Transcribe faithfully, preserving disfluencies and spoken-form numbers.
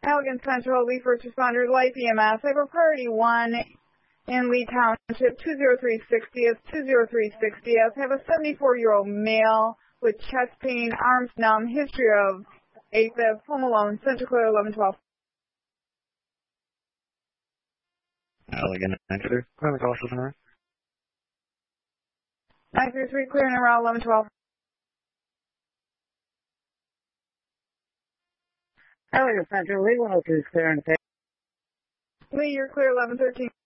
Allegan Central, Lee First Responders, Life E M S. I have a priority one in Lee Township, two zero three six zero, two zero three six zero. I have a seventy-four-year-old male with chest pain, arms numb, history of AFib, home alone, Central Clear, eleven twelve. Allegan Central, clear the call system. nine three three, clear in around eleven twelve. Allegan Central, Lee one oh two is clear in the Lee, you're clear, eleven thirteen.